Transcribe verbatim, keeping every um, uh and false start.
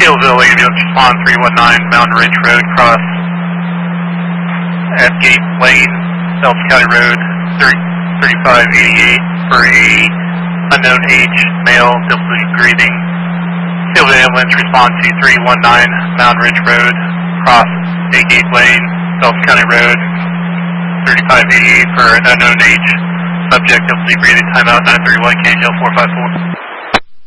Hillsville ambulance respond three one nine Mountain Ridge Road, cross at Gate Lane, Phelps County Road, thirty-five eighty-eight for a unknown age male, difficulty breathing. Hillsville ambulance respond to three one nine Mountain Ridge Road, cross at Gate Lane, Phelps County Road, thirty-five eighty-eight for an unknown age subject, difficulty breathing. Timeout nine three one, Canyon Hill four five four.